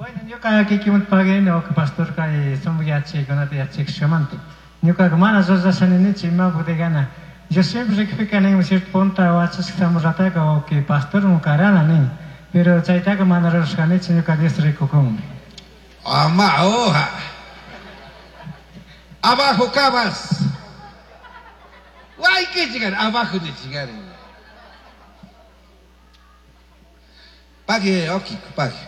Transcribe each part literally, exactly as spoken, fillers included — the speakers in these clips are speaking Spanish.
Bueno, ñuqa kikimuta pagani uqa pastor kay sumuk yachaykunata yachaykushamanta. Ñuqaqa mana rurashanichu imaputi gana. Yo siempre rectifican en cierto punto wachas que estamos rataca o que pastor un carana ni. Pero chaytaqa mana rurashanichu ñuqa Dios rikukunmi. Ama hoja. Abajo cabas. Hay que llegar abajo de llegar. Pague, ok, pague.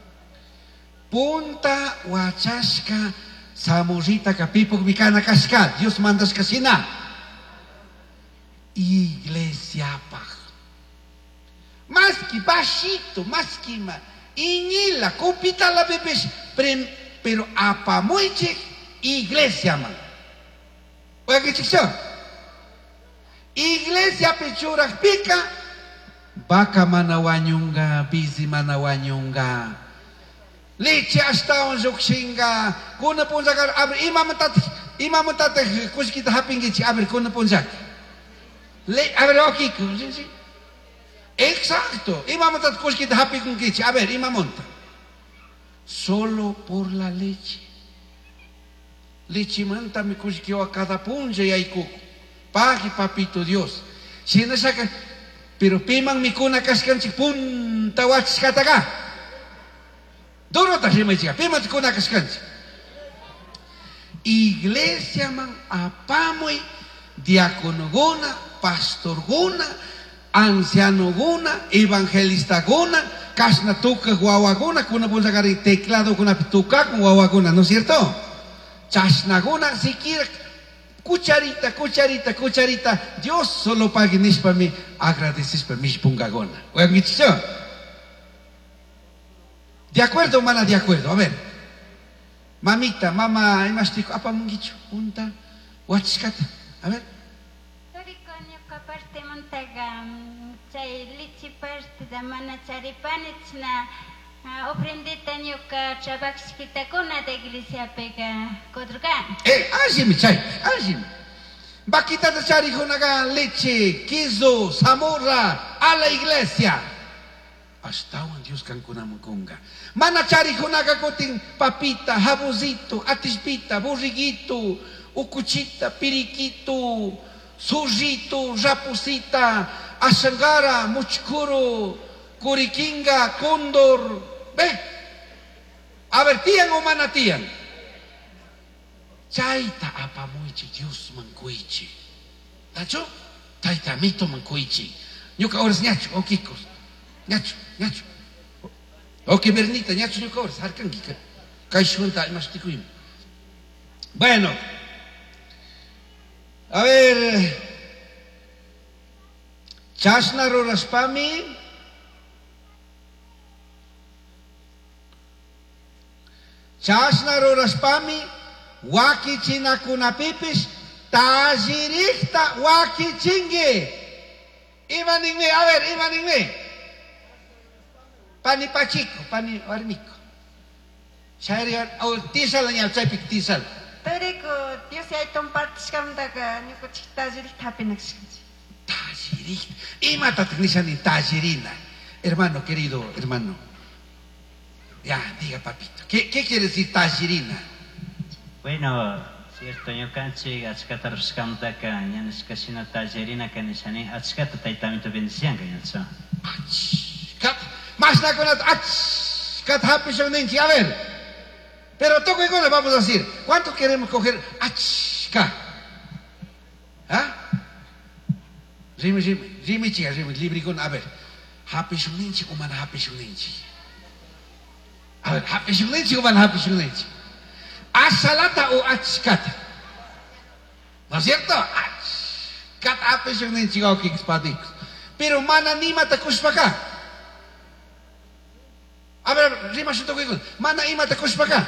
Punta huachasca samurita capipo bicana cascad. Dios mandas casina. Iglesia paj. Más que bajito, más que más. Iñila, copita la bebés. Pero apamueche iglesia man. Oiga que chico. Iglesia pechura pica. Baka manawanyunga, busy manawanyunga. Leche hasta un jokshinga. Kuna punzak aber imam tat imam tat kuch kita hapingi aber kuna punzak. Le aber oki kuch. Exacto. Imam tat kuch kita hapingi aber imam monta. Solo por la leche. Leche manta me kuch que a cada punja y aiku. Pague papito Dios. Si no saca pero pimang mikuna kaskan si punta wats kataga. Duro ta si chica, pimang mikuna kaskan. Iglesia man apamoy diácono guna, pastor guna, anciano guna, evangelista guna, kasna tuka guagua guna, kuna punta gari teclado kuna tuka guagua guna, ¿no es cierto? Chasna guna, siquiera cucharita, cucharita, cucharita. Dios solo pague nis para mí, agradeces para mí pungagona. De acuerdo, mana, de acuerdo. A ver, mamita, mamá, imastico, apa mungicho, punta, wachkata. A ver. Toriconio caparte montaga, chay lichi parte da mana charipanechna. Ofrendita ñuka trabajaskita de iglesia pega kodruga. Eh, ajimi chay, ajimi. Bakita de chari jonaga leche, queso, zamorra a la iglesia. Hasta un Dios cancuna mukunga. Mana chari jonaga cotin papita, jabocito, atispita, borriguito, ucuchita, piriquito, surrito, rapucita, asangara, muchcuro, curiquinga, cóndor. ¿Ve? A ver, tían o manatían. Chaita apamuichi, Dios mancuichi. ¿Tacho? Taita mito mancuichi. Ñuca ahora es ñacho, o kikos. Ñacho, ñacho. O que bernita, ñacho ñuca ahora es arcangica. Caixunta y masticuim. Bueno. A ver. Chasna roraspami. Chasna roraspami, waki china kunapipis, tajirikta waki chingue. Imaningme, a ver, imaningme. Pani pachico, pani armico. Shari, o tisal niya, chaypik tisal. Pero Dios ya hay ton partes kamdaga, niyo tajirikta hapinakskanchi. Tajirikta, ima tataknisan ni tajirina. Hermano, querido hermano. Ya, diga papito. ¿Qué, qué quiere decir tajirina? Bueno, cierto, yo canché, achkata ruskamta ka, ñanes casino tajirina kanisani, achkata taitamito bendición ka ñatso. Achkat, más na con achkat happy show ninchi, a ver. Pero toco y le vamos a decir, ¿cuánto queremos coger achka? ¿Ah? Rimi, rimi, rimi chica, rimi, libricón, a ver. Happy show ninchi, o mana happy show ninchi. A ver, happy shunglenchi o van happy shunglenchi. Asalata o achkata. ¿No es cierto? Achkat happy shunglenchi o kikspadikos. Pero mana nima ta kuspaka. A ver, rima shuto kikun. Mana ima ta kuspaka.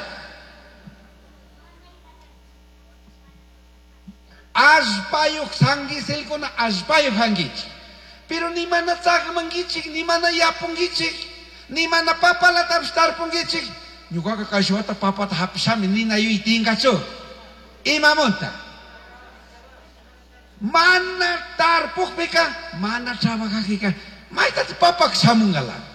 Asbayok sangi selkona asbayok hangich. Pero ni mana tsak mangichik, ni mana yapungichik. Ni mana papa la tapstar pungichik. Nyuga ka kashwata papa ta hapsami ni na yu itinga cho. Ima monta. Mana tarpuk beka, mana trabaja kika. Mai tat papa samungala.